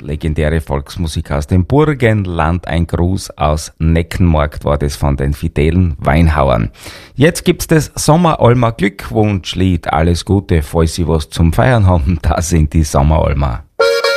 legendäre Volksmusik aus dem Burgenland. Ein Gruß aus Neckenmarkt war das von den fidelen Weinhauern. Jetzt gibt's das Sommeralmer Glückwunschlied. Alles Gute, falls Sie was zum Feiern haben, da sind die Sommeralmer.